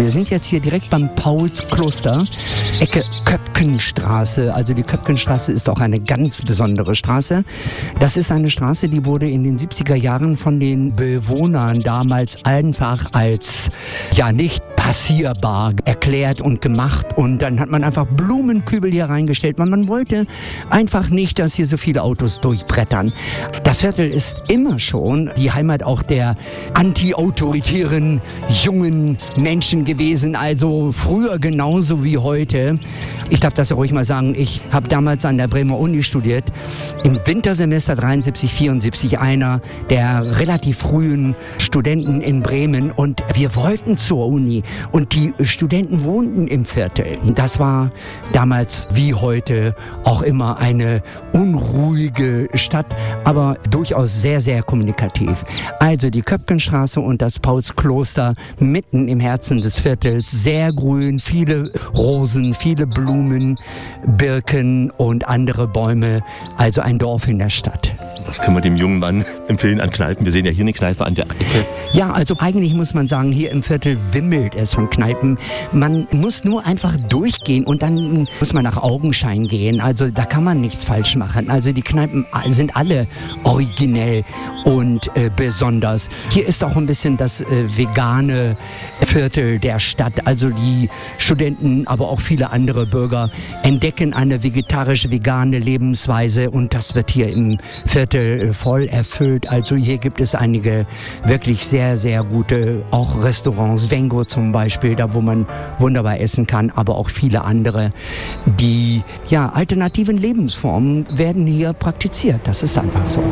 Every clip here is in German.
Wir sind jetzt hier direkt beim Paulskloster, Ecke Köpkenstraße. Also die Köpkenstraße ist auch eine ganz besondere Straße. Das ist eine Straße, die wurde in den 70er Jahren von den Bewohnern damals einfach als nicht passierbar erklärt und gemacht. Und dann hat man einfach Blumenkübel hier reingestellt, weil man wollte einfach nicht, dass hier so viele Autos durchbrettern. Das Viertel ist immer schon die Heimat auch der anti-autoritären jungen Menschen gewesen, also früher genauso wie heute. Ich darf das ja ruhig mal sagen, ich habe damals an der Bremer Uni studiert, im Wintersemester 73, 74, einer der relativ frühen Studenten in Bremen, und wir wollten zur Uni und die Studenten wohnten im Viertel. Das war damals wie heute auch immer eine unruhige Stadt, aber durchaus sehr, sehr kommunikativ. Also die Köpkenstraße und das Paulskloster mitten im Herzen des Viertels, sehr grün, viele Rosen, viele Blumen, Birken und andere Bäume, also ein Dorf in der Stadt. Was können wir dem jungen Mann empfehlen an Kneipen? Wir sehen ja hier eine Kneipe an der Ecke. Ja, also eigentlich muss man sagen, hier im Viertel wimmelt es von Kneipen. Man muss nur einfach durchgehen und dann muss man nach Augenschein gehen. Also da kann man nichts falsch machen. Also die Kneipen sind alle originell und besonders. Hier ist auch ein bisschen das vegane Viertel der Stadt. Also die Studenten, aber auch viele andere Bürger entdecken eine vegetarisch-vegane Lebensweise, und das wird hier im Viertel voll erfüllt. Also hier gibt es einige wirklich sehr, sehr gute, auch Restaurants, Vengo zum Beispiel, da wo man wunderbar essen kann, aber auch viele andere. Die alternativen Lebensformen werden hier praktiziert. Das ist einfach so.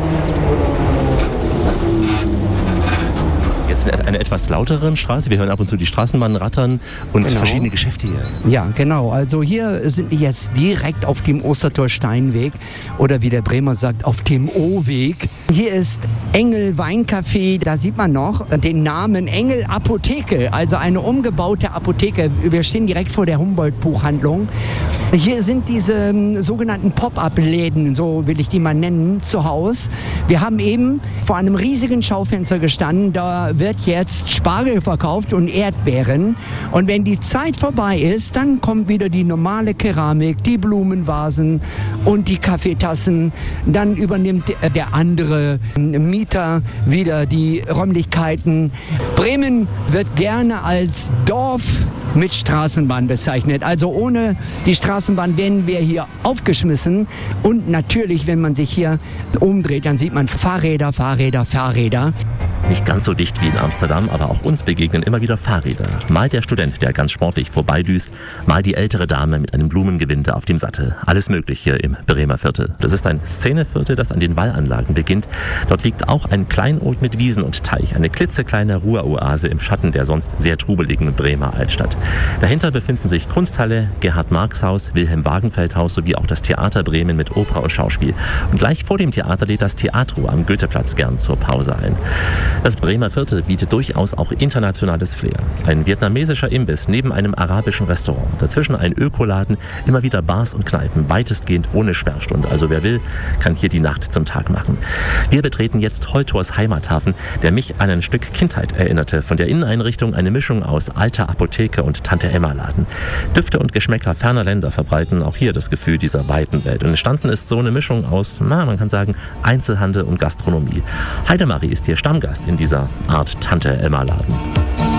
Jetzt in einer etwas lauteren Straße. Wir hören ab und zu die Straßenbahn rattern und verschiedene Geschäfte hier. Ja, genau. Also hier sind wir jetzt direkt auf dem Ostertor-Steinweg oder wie der Bremer sagt, auf dem O-Weg. Hier ist Engel Weincafé. Da sieht man noch den Namen Engel Apotheke, also eine umgebaute Apotheke. Wir stehen direkt vor der Humboldt-Buchhandlung. Hier sind diese sogenannten Pop-up-Läden, so will ich die mal nennen, zu Hause. Wir haben eben vor einem riesigen Schaufenster gestanden. Da wird jetzt Spargel verkauft und Erdbeeren. Und wenn die Zeit vorbei ist, dann kommt wieder die normale Keramik, die Blumenvasen und die Kaffeetassen. Dann übernimmt der andere Mieter wieder die Räumlichkeiten. Bremen wird gerne als Dorf mit Straßenbahn bezeichnet. Also ohne die Straßenbahn werden wir hier aufgeschmissen. Und natürlich, wenn man sich hier umdreht, dann sieht man Fahrräder, Fahrräder, Fahrräder. Nicht ganz so dicht wie in Amsterdam, aber auch uns begegnen immer wieder Fahrräder. Mal der Student, der ganz sportlich vorbeidüst, mal die ältere Dame mit einem Blumengewinde auf dem Sattel. Alles möglich hier im Bremer Viertel. Das ist ein Szeneviertel, das an den Wallanlagen beginnt. Dort liegt auch ein Kleinod mit Wiesen und Teich, eine klitzekleine Ruheoase im Schatten der sonst sehr trubeligen Bremer Altstadt. Dahinter befinden sich Kunsthalle, Gerhard-Marx-Haus, Wilhelm-Wagenfeld-Haus sowie auch das Theater Bremen mit Oper und Schauspiel. Und gleich vor dem Theater lädt das Teatro am Goetheplatz gern zur Pause ein. Das Bremer Viertel bietet durchaus auch internationales Flair. Ein vietnamesischer Imbiss neben einem arabischen Restaurant. Dazwischen ein Ökoladen, immer wieder Bars und Kneipen, weitestgehend ohne Sperrstunde. Also wer will, kann hier die Nacht zum Tag machen. Wir betreten jetzt Holtors Heimathafen, der mich an ein Stück Kindheit erinnerte. Von der Inneneinrichtung eine Mischung aus alter Apotheke und Tante-Emma-Laden. Düfte und Geschmäcker ferner Länder verbreiten auch hier das Gefühl dieser weiten Welt. Und entstanden ist so eine Mischung aus, man kann sagen, Einzelhandel und Gastronomie. Heidemarie ist hier Stammgast in dieser Art Tante-Emma-Laden.